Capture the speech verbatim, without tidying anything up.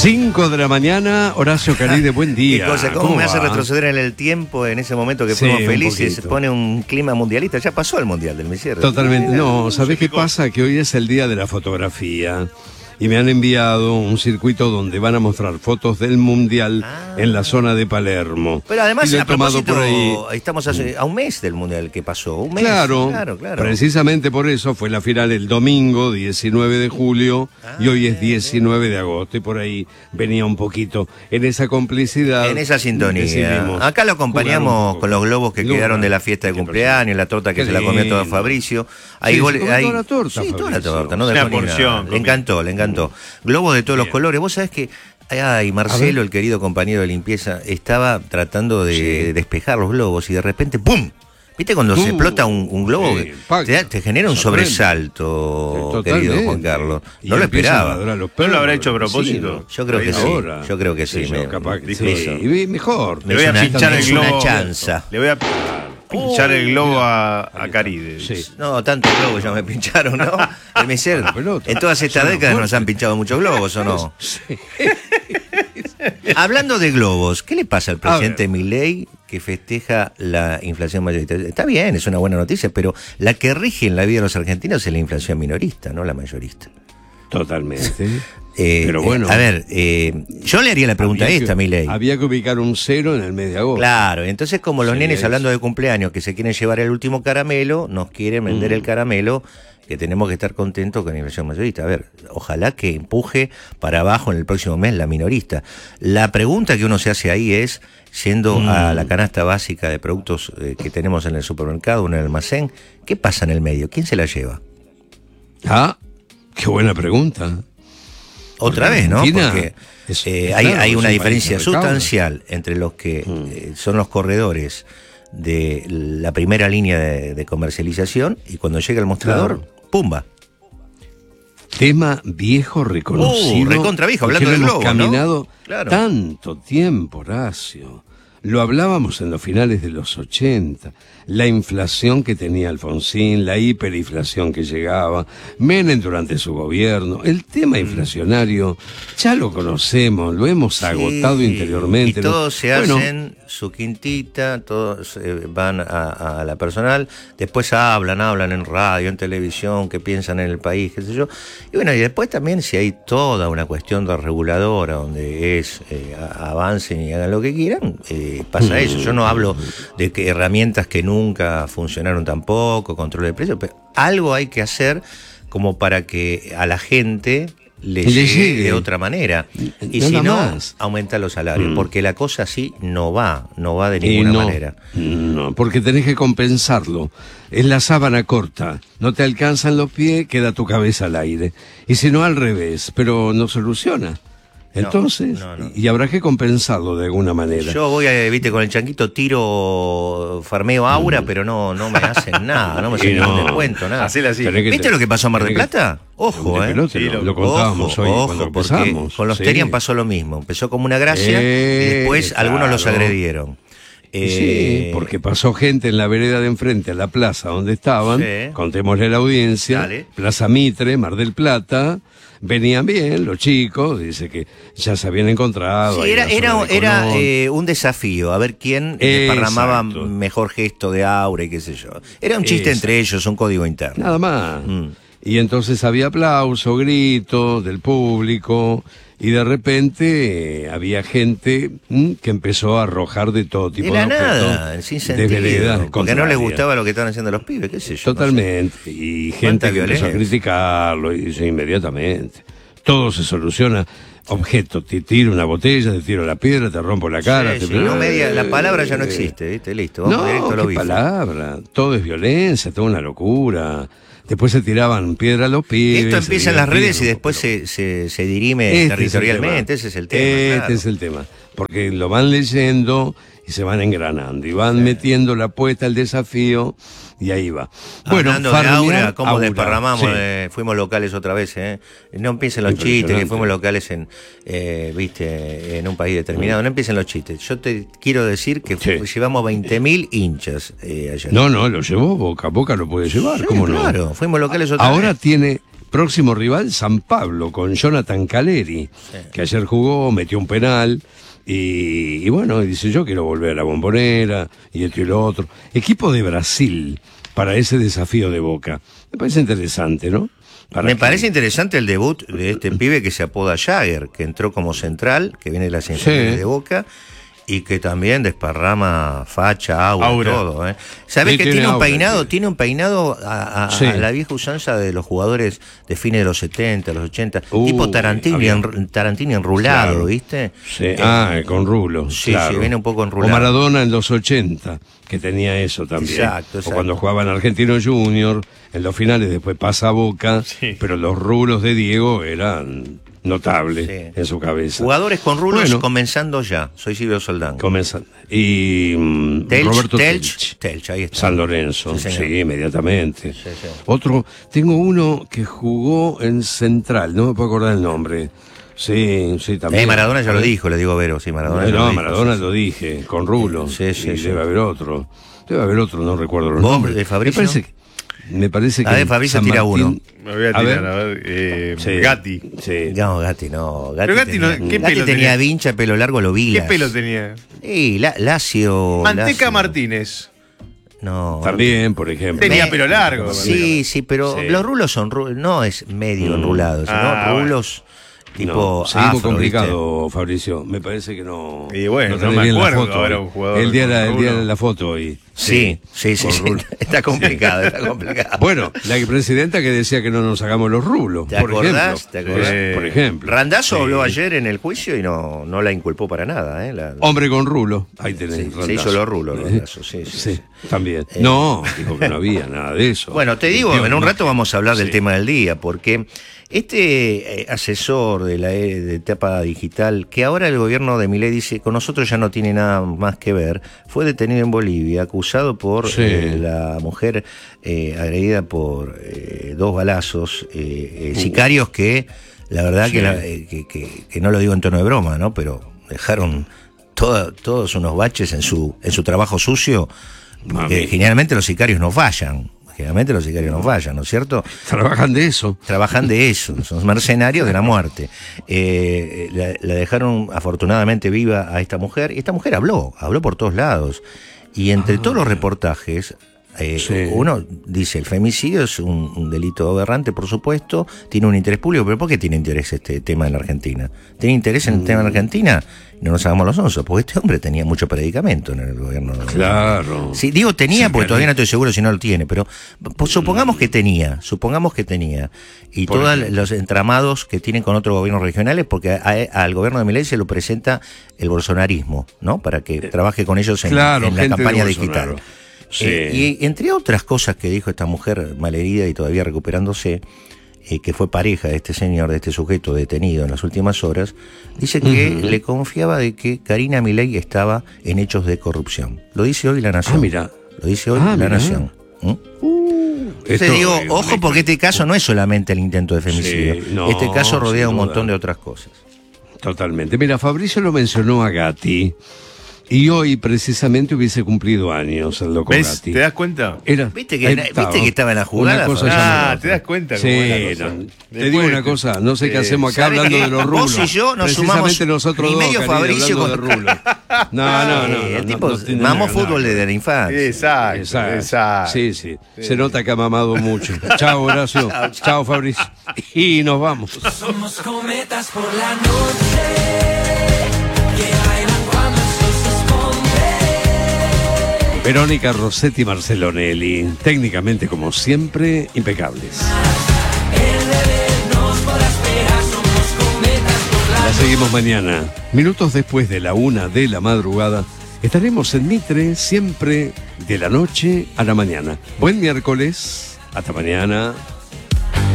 cinco de la mañana, Horacio Caride, buen día. Qué cosa, ¿cómo, ¿Cómo me va? hace retroceder en el tiempo, en ese momento que fuimos sí, felices? Se pone un clima mundialista, ya pasó el mundial del Misier. Totalmente, no, ¿sabés qué pasa? Que hoy es el día de la fotografía. Y me han enviado un circuito donde van a mostrar fotos del Mundial ah. en la zona de Palermo. Pero además, a propósito, por ahí... estamos hace, a un mes del Mundial que pasó. Un mes. Claro, claro, claro. Precisamente por eso fue la final el domingo, diecinueve de julio, ah, y hoy es diecinueve de agosto. Y por ahí venía un poquito en esa complicidad. En esa sintonía. Acá lo acompañamos con los globos que Luna, quedaron de la fiesta de cumpleaños, la torta que se la comió todo Fabricio. Ahí, sí, se ahí... toda la torta, sí, toda la torta, no dejó ni nada. Le encantó, le encantó. Globos de todos Bien. los colores. Vos sabés que ay, Marcelo, el querido compañero de limpieza, estaba tratando de sí. despejar los globos y de repente ¡pum! ¿Viste cuando uh, se explota un, un globo? Sí, te, te genera un sobresalto, sí, querido Juan Carlos. No lo esperaba. ¿No lo habrá hecho a propósito? Sí, yo creo que sí. Ahora. Yo creo que sí. sí me, capaz que sí. Y mejor. Le voy a pinchar el globo. Una chanza. Le voy a pinchar uh, el globo a, a Caride. Sí. No, tantos globos ya me pincharon, ¿no? El Misier, en todas estas décadas nos han pinchado muchos globos, ¿o no? Sí. Hablando de globos, ¿qué le pasa al presidente Milei que festeja la inflación mayoritaria? Está bien, es una buena noticia, pero la que rige en la vida de los argentinos es la inflación minorista, no la mayorista. Totalmente. Eh, pero bueno. A ver, eh, yo le haría la pregunta esta, Milei. Había que ubicar un cero en el mes de agosto. Claro, entonces como los sí, nenes hablando de cumpleaños que se quieren llevar el último caramelo, nos quieren vender mm. el caramelo, que tenemos que estar contentos con la inflación mayorista. A ver, ojalá que empuje para abajo en el próximo mes la minorista. La pregunta que uno se hace ahí es, yendo mm. a la canasta básica de productos eh, que tenemos en el supermercado, en el almacén, ¿qué pasa en el medio? ¿Quién se la lleva? Ah, qué buena pregunta. Otra vez, ¿no? Porque es, eh, hay, claro, hay una diferencia sustancial entre los que mm. eh, son los corredores de la primera línea de, de comercialización y cuando llega el mostrador, claro. ¡pumba! Tema viejo reconocido. Uh, recontra viejo, hablando del globo, hemos caminado ¿no? Claro. tanto tiempo, Horacio. Lo hablábamos en los finales de los ochenta. La inflación que tenía Alfonsín, la hiperinflación que llegaba, Menem durante su gobierno. El tema inflacionario ya lo conocemos, lo hemos sí, agotado interiormente. Y todos se bueno, hacen su quintita, todos eh, van a, a la personal, después hablan, hablan en radio, en televisión, qué piensan en el país, qué sé yo. Y bueno, y después también si hay toda una cuestión de reguladora donde es eh, avancen y hagan lo que quieran, eh, pasa eso. Yo no hablo de que herramientas que nunca funcionaron tampoco, control de precios, pero algo hay que hacer como para que a la gente le llegue, llegue de otra manera. Y Nada si no, más. aumentar los salarios, mm. porque la cosa así no va, no va de ninguna no, manera. No, porque tenés que compensarlo. Es la sábana corta, no te alcanzan los pies, queda tu cabeza al aire. Y si no, al revés, pero no soluciona. Entonces, no, no, no. y habrá que compensarlo de alguna manera. Yo voy, a, viste, con el chanquito tiro, farmeo aura, mm. pero no no me hacen nada, no me hacen no. ningún descuento, nada. Así, así. ¿Viste te, lo que pasó en Mar del Plata? Ojo, eh. Sí, lo, lo contábamos ojo, hoy ojo, cuando porque empezamos. con los sí. Terian pasó lo mismo. Empezó como una gracia eh, y después claro. algunos los agredieron. Eh, sí, porque pasó gente en la vereda de enfrente a la plaza donde estaban, sí. contémosle a la audiencia, Dale. Plaza Mitre, Mar del Plata. Venían bien los chicos, dice que ya se habían encontrado. Sí, era era, era eh, un desafío, a ver quién desparramaba mejor gesto de aura y qué sé yo. Era un chiste Exacto. entre ellos, un código interno. Nada más. Mm. Y entonces había aplauso, gritos del público, y de repente eh, había gente mm, que empezó a arrojar de todo tipo de, de nada, sin sentido, porque no les gustaba lo que estaban haciendo los pibes, qué sé yo. Totalmente, no sé. Y gente que empezó a criticarlo, y dice inmediatamente, todo se soluciona. Objeto, te tiro una botella, te tiro la piedra, te rompo la cara. Sí, te... sí, no media, la palabra ya no existe, ¿viste? Listo, vamos no, directo a lo qué bife. palabra, todo es violencia, toda una locura. Después se tiraban piedra a los pibes. Esto empieza en las redes y después se, se, se dirime este territorialmente, es ese es el tema. Este claro. es el tema, porque lo van leyendo y se van engranando y van sí. metiendo la apuesta, el desafío, y ahí va. Bueno, hablando de Aura, cómo Aura, desparramamos, sí. eh, fuimos locales otra vez, eh. No empiecen los chistes, que fuimos locales en, eh, viste, en un país determinado, no empiecen los chistes. Yo te quiero decir que sí. llevamos veinte mil hinchas eh, allá. No, no, lo llevó Boca, Boca lo puede llevar, sí, ¿cómo claro, no? Claro, fuimos locales otra Ahora vez. Ahora tiene Próximo rival, San Pablo, con Jonathan Caleri, sí. que ayer jugó, metió un penal, y, y bueno, dice, yo quiero volver a la Bombonera, y esto y lo otro. Equipo de Brasil, para ese desafío de Boca. Me parece interesante, ¿no? Para Me que... parece interesante el debut de este pibe que se apoda Jagger, que entró como central, que viene de las inferiores sí. de Boca, y que también desparrama facha, aura, aura. todo, ¿eh? ¿Sabés sí, que tiene, tiene un aura, peinado, sí. tiene un peinado a, a, sí. a la vieja usanza de los jugadores de fines de los setenta, los ochenta, uh, tipo Tarantini, en, Tarantini enrulado, claro. ¿viste? Sí. Eh, ah, con rulo. Sí, claro. sí, viene un poco enrulado. O Maradona en los ochenta, que tenía eso también. Exacto, exacto. O cuando jugaba en Argentino Junior, en los finales después pasa a Boca, sí. pero los rulos de Diego eran... notable sí. en su cabeza. Jugadores con rulos bueno, comenzando ya. Soy Silvio Soldán. Comenzando. Y um, Telch, Roberto Telch, Telch. Telch, ahí está. San Lorenzo, sí, sí inmediatamente. Sí, sí. Otro, tengo uno que jugó en Central, no me puedo acordar el nombre. Sí, sí, también. Eh, Maradona ya lo dijo, le digo Vero, sí, Maradona. No, ya no lo Maradona dijo, lo dije, con rulo. Sí, sí, y sí. debe haber otro. Debe haber otro, no recuerdo los ¿Vos, nombres. de Fabricio? Me parece que Me parece que. A ver, Fabricio tira Martín... uno. Me voy a tirar, a ver. A ver eh, sí. Gatti. Sí. No, Gatti no. Gatti Pero Gatti, tenía, no, ¿qué Gatti pelo tenía? tenía vincha, pelo largo, lo vi. ¿Qué pelo tenía? Sí, la, Lacio. Manteca Lacio. Martínez. No. También, por ejemplo. Tenía pelo largo. Sí, sí, pero sí. los rulos son rulos, no es medio mm. enrulados, sino ah, rulos. Bueno. Tipo, no, seguimos afro, complicado, ¿viste? Fabricio. Me parece que no. Y bueno, no, no me acuerdo foto, ahora un jugador. El día era el día de la foto y. Sí, sí, sí, sí, sí. Está complicado, sí. está complicado. Bueno, la presidenta que decía que no nos hagamos los rulos. ¿Te por acordás? Ejemplo. ¿Te acordás? Eh, por ejemplo. Randazzo sí. habló ayer en el juicio y no, no la inculpó para nada, ¿eh? La... Hombre con rulo. Ahí tenés. Sí, se hizo los rulos, Randazzo, sí, sí, sí. sí. También. Eh. No, dijo que no había nada de eso. Bueno, te digo, Dios, en un no. rato vamos a hablar del sí. tema del día, porque este eh, asesor de la de etapa digital, que ahora el gobierno de Milei dice, con nosotros ya no tiene nada más que ver, fue detenido en Bolivia, acusado por sí. eh, la mujer eh, agredida por eh, dos balazos, eh, eh, sicarios que, la verdad sí. que, la, eh, que, que, que no lo digo en tono de broma, ¿no? Pero dejaron todo, todos unos baches en su, en su trabajo sucio, que generalmente los sicarios no fallan. Generalmente los sicarios no fallan, ¿no es cierto? Trabajan de eso. Trabajan de eso, son mercenarios de la muerte. Eh, la, la dejaron afortunadamente viva a esta mujer, y esta mujer habló, habló por todos lados. Y entre ah, todos los reportajes, eh, sí. uno dice, el femicidio es un, un delito aberrante, por supuesto, tiene un interés público, pero ¿por qué tiene interés este tema en la Argentina? ¿Tiene interés en el mm. tema en la Argentina? No nos hagamos los onzos, porque este hombre tenía mucho predicamento en el gobierno. Claro. Sí, digo tenía, sí, porque todavía no estoy seguro si no lo tiene, pero pues, supongamos que tenía, supongamos que tenía, y Por todos ejemplo. los entramados que tienen con otros gobiernos regionales, porque a, a, al gobierno de Milei se lo presenta el bolsonarismo, ¿no? Para que trabaje con ellos en, claro, en la campaña digital. Sí. Eh, y entre otras cosas que dijo esta mujer malherida y todavía recuperándose, Eh, que fue pareja de este señor, de este sujeto detenido en las últimas horas, dice que uh-huh. le confiaba de que Karina Milei estaba en hechos de corrupción. Lo dice hoy La Nación. Ah, mira. Lo dice hoy ah, La mirá. Nación. ¿Mm? Uh, Te digo, ojo, porque este caso no es solamente el intento de femicidio. Sí, no, este caso rodea un montón de otras cosas. Totalmente. Mira, Fabricio lo mencionó a Gatti. Y hoy, precisamente, hubiese cumplido años el loco ¿Ves? Gatti. ¿Te das cuenta? Era, ¿Viste, que, estaba, ¿Viste que estaba en la jugada? Ah, ¿te das cuenta? Sí, cómo no, te digo una cosa, no sé qué hacemos acá hablando de los rulos. Vos y yo nos precisamente sumamos nosotros ni dos, medio Karina, Fabricio hablando con... de rulos. No, no, no. El no, tipo no, no mamó nada, fútbol nada. desde la infancia. Exacto, exacto. exacto. Sí, sí, sí. Se nota que ha mamado mucho. Chao, Horacio. Chao, chao. Chao, Fabricio. Y nos vamos. Somos cometas por la noche que bailan cuando el sol se esconde. Verónica Rossetti y Marcelo Nelly, técnicamente como siempre, impecables. La seguimos mañana, minutos después de la una de la madrugada. Estaremos en Mitre, siempre de la noche a la mañana. Buen miércoles, hasta mañana.